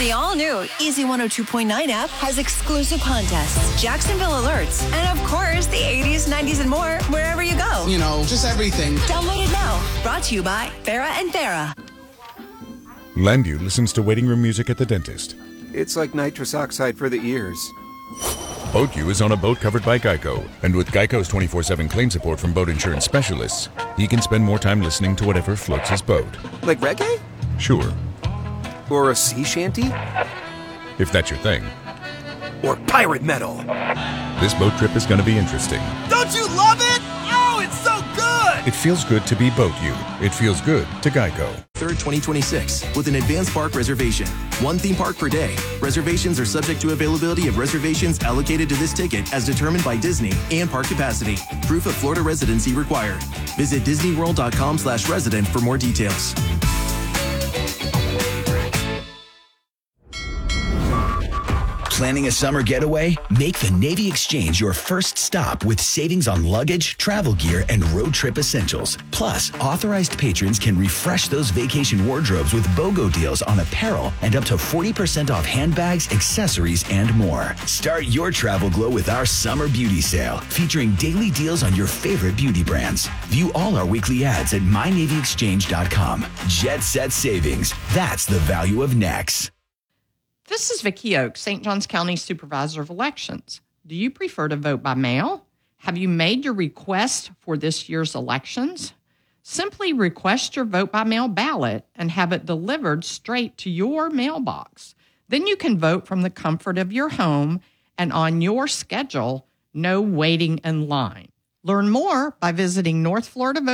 The all-new Easy 102.9 app has exclusive contests, Jacksonville alerts, and of course, the 80s, 90s, and more wherever you go. You know, just everything. Download it now. Brought to you by Farrah and Farrah. Landview listens to waiting room music at the dentist. It's like nitrous oxide for the ears. BoatU is on a boat covered by Geico, and with Geico's 24/7 claim support from boat insurance specialists, he can spend more time listening to whatever floats his boat. Like reggae? Sure, Or a sea shanty? if that's your thing. Or pirate metal? This boat trip is going to be interesting. Don't you love it? Oh, it's so good! It feels good to be BoatU. It feels good to Geico. 3rd, 2026, with an advanced park reservation. One theme park per day. Reservations are subject to availability of reservations allocated to this ticket as determined by Disney and park capacity. Proof of Florida residency required. Visit disneyworld.com/resident for more details. Planning a summer getaway? Make the Navy Exchange your first stop with savings on luggage, travel gear, and road trip essentials. Plus, authorized patrons can refresh those vacation wardrobes with BOGO deals on apparel and up to 40% off handbags, accessories, and more. Start your travel glow with our summer beauty sale, featuring daily deals on your favorite beauty brands. View all our weekly ads at mynavyexchange.com. Jet Set Savings. That's the value of Next. This is Vicki Oaks, St. Johns County Supervisor of Elections. Do you prefer to vote by mail? Have you made your request for this year's elections? Simply request your vote by mail ballot and have it delivered straight to your mailbox. Then you can vote from the comfort of your home and on your schedule, no waiting in line. Learn more by visiting North Florida